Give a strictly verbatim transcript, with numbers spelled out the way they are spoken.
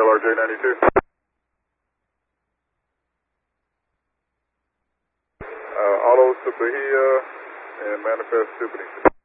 R J ninety-two. Uh, autos to Bahia and manifest to Benicia.